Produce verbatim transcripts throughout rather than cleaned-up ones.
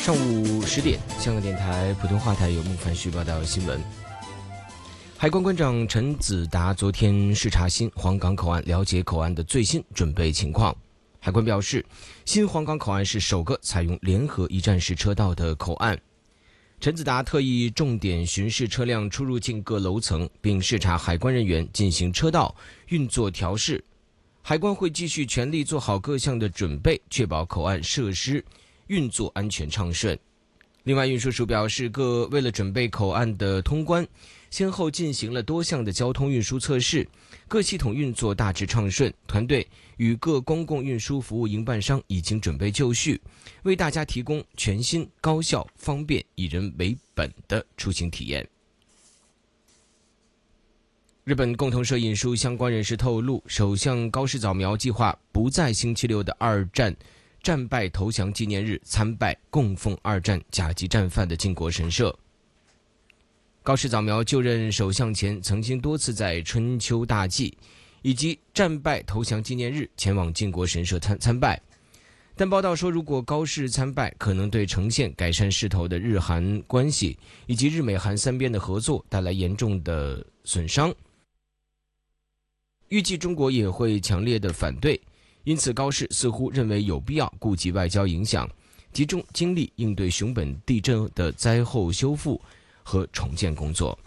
上午十点，香港电台普通话台由孟凡旭报道新闻。海关关长陈子达昨天视察新皇岗口岸，了解口岸的最新准备情况。海关表示，新皇岗口岸是首个采用联合一站式车道的口岸。陈子达特意重点巡视车辆出入境各楼层，并视察海关人员进行车道运作调试。海关会继续全力做好各项的准备，确保口岸设施运作安全畅顺。另外，运输署表示，各为了准备口岸的通关，先后进行了多项的交通运输测试，各系统运作大致畅顺。团队与各公共运输服务营办商已经准备就绪，为大家提供全新、高效、方便、以人为本的出行体验。日本共同社引述相关人士透露，首相高市早苗计划不在星期六的二战战败投降纪念日参拜供奉二战甲级战犯的靖国神社。高市早苗就任首相前，曾经多次在春秋大祭以及战败投降纪念日前往靖国神社参参拜。但报道说，如果高市参拜，可能对呈现改善势头的日韩关系以及日美韩三边的合作带来严重的损伤。预计中国也会强烈的反对，因此高市似乎认为有必要顾及外交影响，集中精力应对熊本地震的灾后修复和重建工作。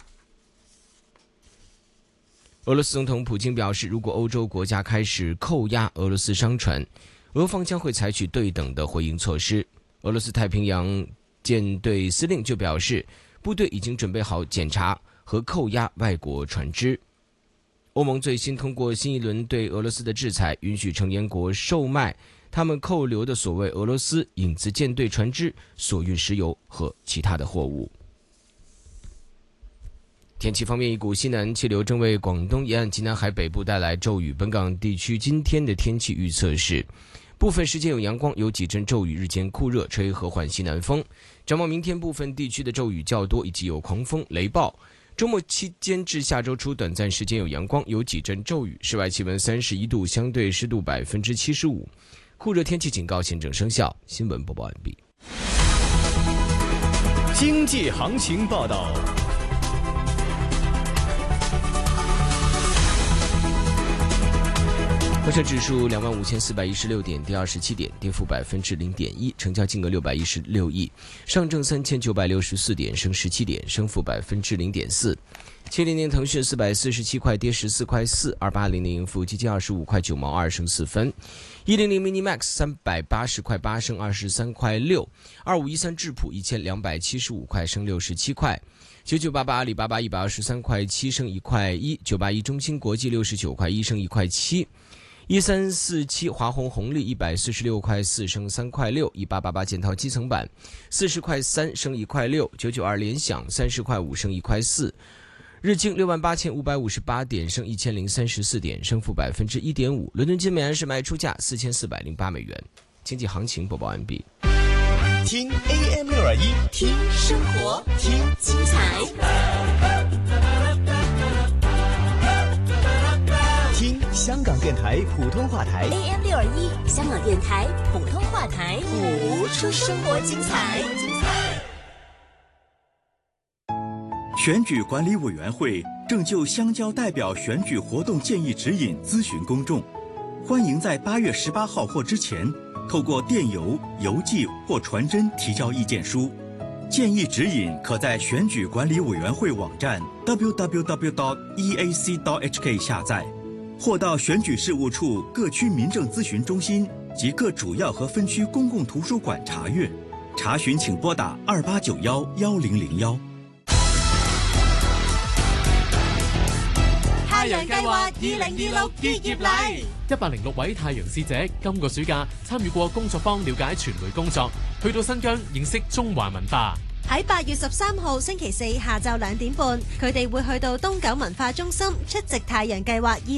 俄罗斯总统普京表示，如果欧洲国家开始扣押俄罗斯商船，俄方将会采取对等的回应措施。俄罗斯太平洋舰队司令就表示，部队已经准备好检查和扣押外国船只。欧盟最新通过新一轮对俄罗斯的制裁，允许成员国售卖他们扣留的所谓俄罗斯影子舰队船只所运石油和其他的货物。天气方面，一股西南气流正为广东沿岸及南海北部带来骤雨。本港地区今天的天气预测是，部分时间有阳光，有几阵骤雨，日间酷热，吹和缓西南风。展望明天，部分地区的骤雨较多，以及有狂风雷暴。周末期间至下周初，短暂时间有阳光，有几阵骤雨。室外气温三十一度，相对湿度百分之七十五。酷热天气警告现正生效。新闻播报完毕。 经济行情报道。 恒生指数两万五千四百一十六点，跌二十七点，跌幅百分之零点一，成交金额六百一十六亿。上证三千九百六十四点，升十七点，升幅百分之零点四。七零零腾讯四百四十七块，跌十四块四。二八零零富基金二十五块九毛二，升四分。一零零 mini max 三百八十块八，升二十三块六。二五一三智普一千两百七十五块，升六十七块。九九八八阿里巴巴一百二十三块七，升一块一。九八一中芯国际六十九块一，升一块七。一三四七华虹红利一百四十六块四，升三块六。一八八八建滔基层板四十块三，升一块六。九九二联想三十块五，升一块四。日经六万八千五百五十八点，升一千零三十四点，升幅百分之一点五。伦敦金每安士卖出价四千四百零八美元。经济行情播报完毕。 听 A M 六二一， 听生活，听精彩。 听香港电台普通话台 A M 六二一，香港电台普通话台，谱出生活精彩。 选举管理委员会正就乡郊代表选举活动建议指引咨询公众，欢迎在八月十八号或之前，透过电邮、邮寄或传真提交意见书。建议指引可在选举管理委员会网站 double-u double-u double-u 点 e a c 点 h k 下载，或到选举事务处各区民政咨询中心及各主要和分区公共图书馆查阅。查询请拨打二八九幺幺零零幺。 太陽計劃二零二六結業禮，一百零六位太陽使者今個暑假參與過工作坊了解傳媒工作，去到新疆認識中華文化。 喺八月十三號星期四下晝兩點半，佢哋會去到東九文化中心出席太陽計劃二